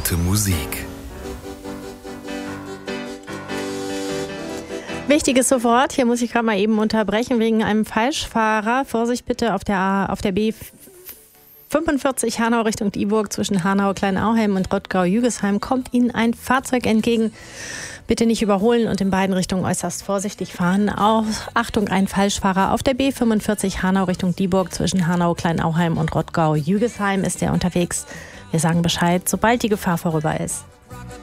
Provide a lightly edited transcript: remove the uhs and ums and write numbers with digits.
gute Musik. Wichtiges sofort, hier muss ich gerade mal eben unterbrechen wegen einem Falschfahrer. Vorsicht bitte auf der B45 Hanau Richtung Dieburg zwischen Hanau, Kleinauheim und Rottgau-Jügesheim kommt Ihnen ein Fahrzeug entgegen. Bitte nicht überholen und in beiden Richtungen äußerst vorsichtig fahren. Auch Achtung, ein Falschfahrer auf der B45 Hanau Richtung Dieburg zwischen Hanau, Kleinauheim und Rottgau-Jügesheim ist er unterwegs. Wir sagen Bescheid, sobald die Gefahr vorüber ist.